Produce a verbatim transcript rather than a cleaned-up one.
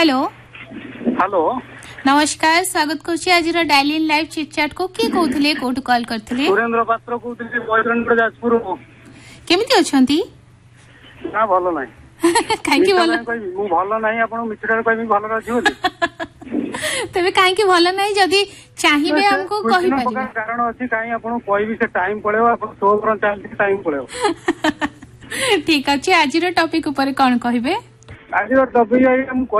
hello hello नमस्कार स्वागत करछि आज डायली इन लाइव चिट चैट को की कहउथले कोट कॉल करथले सुरेंद्र पात्र कहउथले बॉयफ्रेंड जाजपुर केमिति अछंती ना भलो नाही काहे की भलो मु भलो नाही आपण मित्रर कहबी भलो रहछि बोली तबे काहे की भलो नाही जदी चाहिबे हमको कहि परिबे कारण अछि काहे आपण कहबी से टाइम पळेबो आपण सो पर चालती टाइम पळेबो ठीक अछि आज रो टॉपिक ऊपर कोन कहिबे आज रो टॉपिक